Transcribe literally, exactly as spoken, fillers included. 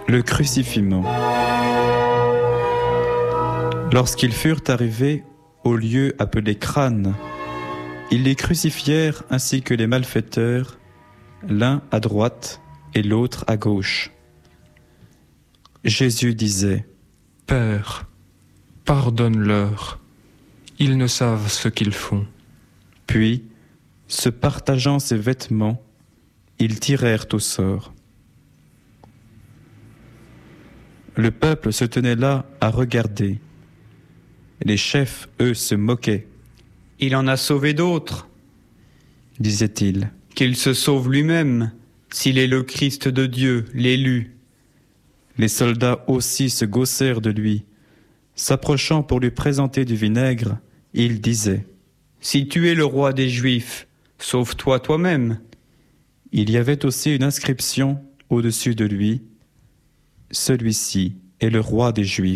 Le crucifiement. Lorsqu'ils furent arrivés au lieu appelé Crâne, ils les crucifièrent ainsi que les malfaiteurs, l'un à droite et l'autre à gauche. Jésus disait : Père, pardonne-leur, ils ne savent ce qu'ils font. Puis, se partageant ses vêtements, ils tirèrent au sort. Le peuple se tenait là à regarder. Les chefs, eux, se moquaient. « Il en a sauvé d'autres, disaient-ils. Qu'il se sauve lui-même, s'il est le Christ de Dieu, l'élu. » Les soldats aussi se gaussèrent de lui. S'approchant pour lui présenter du vinaigre, ils disaient : « Si tu es le roi des Juifs, sauve-toi toi-même. » Il y avait aussi une inscription au-dessus de lui : « Celui-ci est le roi des Juifs. »